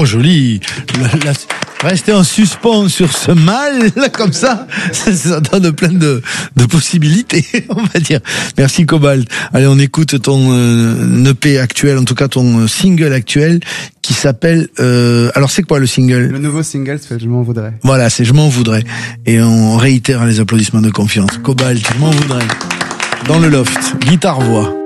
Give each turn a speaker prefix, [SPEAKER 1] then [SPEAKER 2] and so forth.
[SPEAKER 1] joli. Rester en suspens sur ce mal, là, comme ça donne plein de possibilités, on va dire. Merci Cobalt. Allez, on écoute ton EP actuel, en tout cas ton single actuel, qui s'appelle... alors c'est quoi le single ?
[SPEAKER 2] Le nouveau single, c'est Je m'en voudrais.
[SPEAKER 1] Voilà, c'est Je m'en voudrais. Et on réitère les applaudissements de confiance. Cobalt, Je m'en voudrais. Dans le loft, guitare-voix.